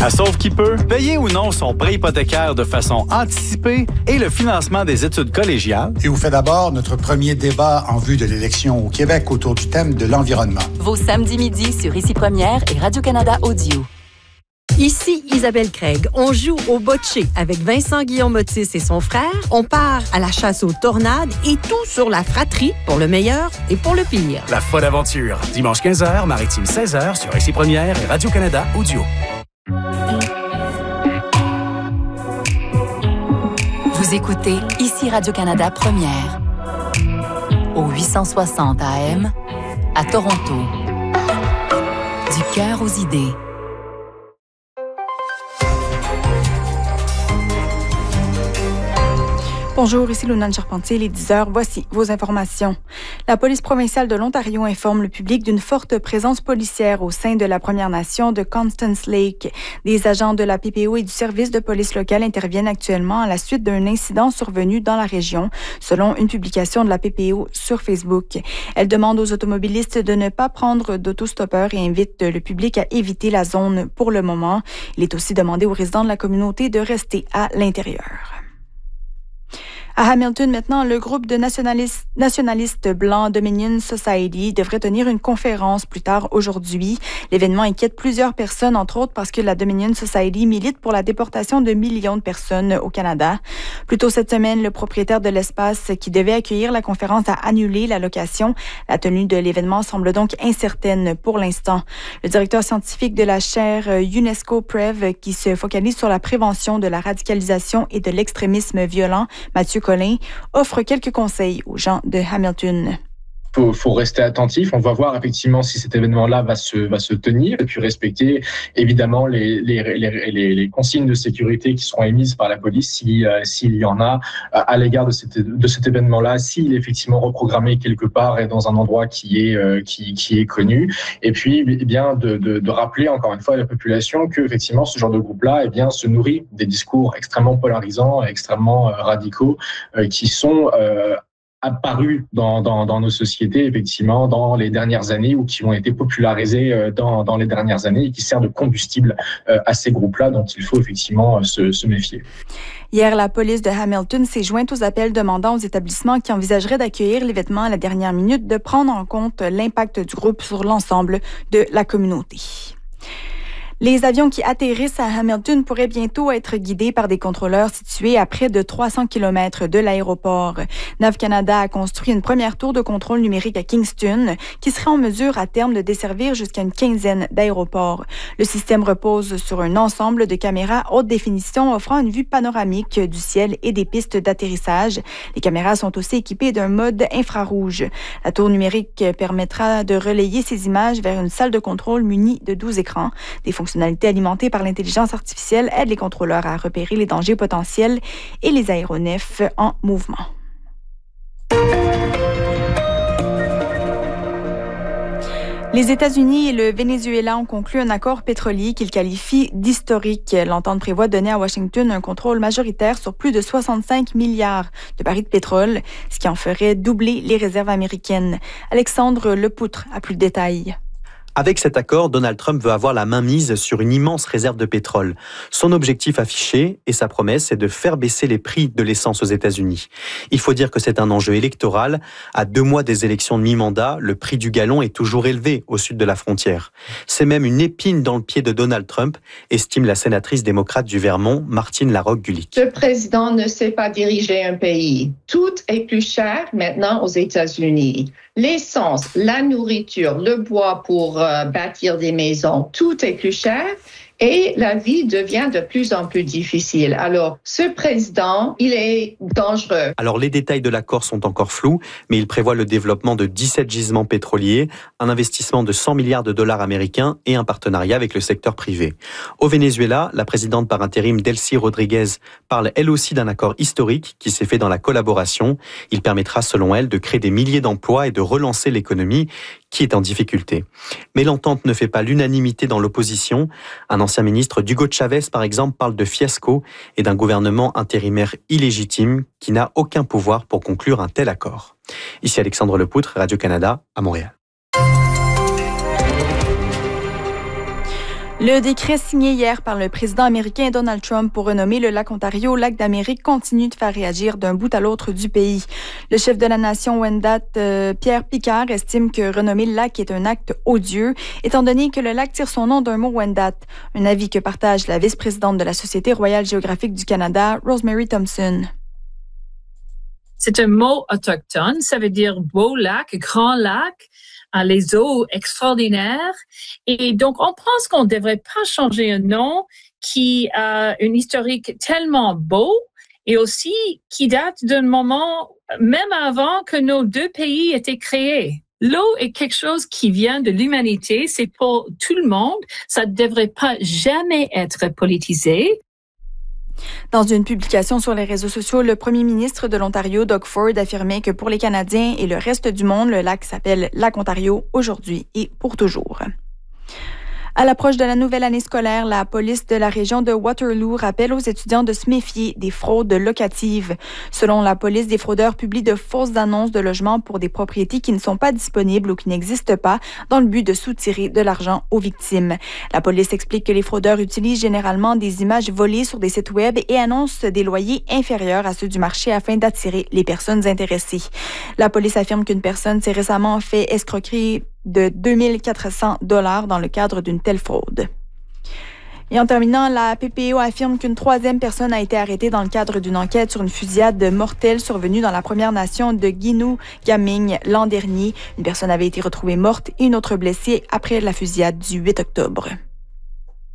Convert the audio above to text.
À Sauve qui peut, payer ou non son prêt hypothécaire de façon anticipée et le financement des études collégiales. Et vous fait d'abord notre premier débat en vue de l'élection au Québec autour du thème de l'environnement. Vos samedis midi sur Ici Première et Radio-Canada Audio. Ici Isabelle Craig. On joue au bocce avec Vincent Guillaume-Otis et son frère. On part à la chasse aux tornades et tout sur la fratrie pour le meilleur et pour le pire. La folle aventure. Dimanche 15h, Maritime 16h sur Ici Première et Radio-Canada Audio. Vous écoutez Ici Radio-Canada Première. Au 860 AM, à Toronto. Du cœur aux idées. Bonjour, ici Lunane Charpentier, il est 10h. Voici vos informations. La police provinciale de l'Ontario informe le public d'une forte présence policière au sein de la Première Nation de Constance Lake. Des agents de la PPO et du service de police locale interviennent actuellement à la suite d'un incident survenu dans la région, selon une publication de la PPO sur Facebook. Elle demande aux automobilistes de ne pas prendre d'autostoppeur et invite le public à éviter la zone pour le moment. Il est aussi demandé aux résidents de la communauté de rester à l'intérieur. À Hamilton, maintenant, le groupe de nationalistes blancs Dominion Society devrait tenir une conférence plus tard aujourd'hui. L'événement inquiète plusieurs personnes, entre autres parce que la Dominion Society milite pour la déportation de millions de personnes au Canada. Plus tôt cette semaine, le propriétaire de l'espace qui devait accueillir la conférence a annulé la location. La tenue de l'événement semble donc incertaine pour l'instant. Le directeur scientifique de la chaire UNESCO PREV, qui se focalise sur la prévention de la radicalisation et de l'extrémisme violent, Mathieu Collin, offre quelques conseils aux gens de Hamilton. Faut rester attentif. On va voir effectivement si cet événement-là va se tenir et puis respecter évidemment les consignes de sécurité qui seront émises par la police s'il y en a à l'égard de cet événement-là, s'il est effectivement reprogrammé quelque part et dans un endroit qui est connu. Et puis bien de rappeler encore une fois à la population que effectivement ce genre de groupe-là se nourrit des discours extrêmement polarisants, extrêmement radicaux qui sont apparus dans nos sociétés, effectivement, dans les dernières années ou qui ont été popularisés dans les dernières années et qui servent de combustible à ces groupes-là dont il faut effectivement se méfier. Hier, la police de Hamilton s'est jointe aux appels demandant aux établissements qui envisageraient d'accueillir l'événement à la dernière minute de prendre en compte l'impact du groupe sur l'ensemble de la communauté. Les avions qui atterrissent à Hamilton pourraient bientôt être guidés par des contrôleurs situés à près de 300 km de l'aéroport. NAV Canada a construit une première tour de contrôle numérique à Kingston qui serait en mesure à terme de desservir jusqu'à une quinzaine d'aéroports. Le système repose sur un ensemble de caméras haute définition offrant une vue panoramique du ciel et des pistes d'atterrissage. Les caméras sont aussi équipées d'un mode infrarouge. La tour numérique permettra de relayer ces images vers une salle de contrôle munie de 12 écrans. Des fonctionnalités alimentées par l'intelligence artificielle aident les contrôleurs à repérer les dangers potentiels et les aéronefs en mouvement. Les États-Unis et le Venezuela ont conclu un accord pétrolier qu'ils qualifient d'historique. L'entente prévoit de donner à Washington un contrôle majoritaire sur plus de 65 milliards de barils de pétrole, ce qui en ferait doubler les réserves américaines. Alexandre Lepoutre a plus de détails. Avec cet accord, Donald Trump veut avoir la main mise sur une immense réserve de pétrole. Son objectif affiché et sa promesse est de faire baisser les prix de l'essence aux États-Unis. Il faut dire que c'est un enjeu électoral. À 2 mois des élections de mi-mandat, le prix du gallon est toujours élevé au sud de la frontière. C'est même une épine dans le pied de Donald Trump, estime la sénatrice démocrate du Vermont, Martine Larocque-Gulick. Ce président ne sait pas diriger un pays. Tout est plus cher maintenant aux États-Unis. L'essence, la nourriture, le bois pour bâtir des maisons, tout est plus cher et la vie devient de plus en plus difficile. Alors, ce président, il est dangereux. Alors, les détails de l'accord sont encore flous, mais il prévoit le développement de 17 gisements pétroliers, un investissement de 100 milliards de dollars américains et un partenariat avec le secteur privé. Au Venezuela, la présidente par intérim Delcy Rodriguez parle elle aussi d'un accord historique qui s'est fait dans la collaboration. Il permettra, selon elle, de créer des milliers d'emplois et de relancer l'économie qui est en difficulté. Mais l'entente ne fait pas l'unanimité dans l'opposition. Un ancien ministre, Hugo Chavez, par exemple, parle de fiasco et d'un gouvernement intérimaire illégitime qui n'a aucun pouvoir pour conclure un tel accord. Ici Alexandre Lepoutre, Radio-Canada, à Montréal. Le décret signé hier par le président américain Donald Trump pour renommer le lac Ontario lac d'Amérique continue de faire réagir d'un bout à l'autre du pays. Le chef de la nation Wendat, Pierre Picard, estime que renommer le lac est un acte odieux, étant donné que le lac tire son nom d'un mot Wendat. Un avis que partage la vice-présidente de la Société royale géographique du Canada, Rosemary Thompson. C'est un mot autochtone, ça veut dire beau lac, grand lac, les eaux extraordinaires. Et donc, on pense qu'on ne devrait pas changer un nom qui a une historique tellement beau et aussi qui date d'un moment même avant que nos deux pays étaient créés. L'eau est quelque chose qui vient de l'humanité, c'est pour tout le monde. Ça ne devrait pas jamais être politisé. Dans une publication sur les réseaux sociaux, le premier ministre de l'Ontario, Doug Ford, affirmait que pour les Canadiens et le reste du monde, le lac s'appelle Lac Ontario aujourd'hui et pour toujours. À l'approche de la nouvelle année scolaire, la police de la région de Waterloo rappelle aux étudiants de se méfier des fraudes locatives. Selon la police, des fraudeurs publient de fausses annonces de logements pour des propriétés qui ne sont pas disponibles ou qui n'existent pas dans le but de soutirer de l'argent aux victimes. La police explique que les fraudeurs utilisent généralement des images volées sur des sites web et annoncent des loyers inférieurs à ceux du marché afin d'attirer les personnes intéressées. La police affirme qu'une personne s'est récemment fait escroquer de 2400 $ dans le cadre d'une telle fraude. Et en terminant, la PPO affirme qu'une troisième personne a été arrêtée dans le cadre d'une enquête sur une fusillade mortelle survenue dans la Première Nation de Ginu-Gaming l'an dernier. Une personne avait été retrouvée morte et une autre blessée après la fusillade du 8 octobre.